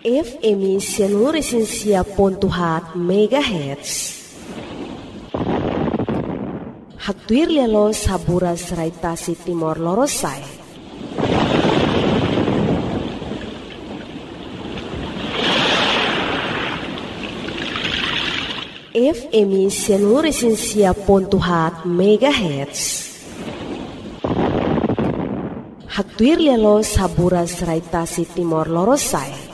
FM Sianuresinsia.4 MHz. Hagtuir lelo saburas raitasi Timor Lorosai. FM Sianuresinsia.4 MHz. Hagtuir lelo saburas raitasi Timor Lorosai.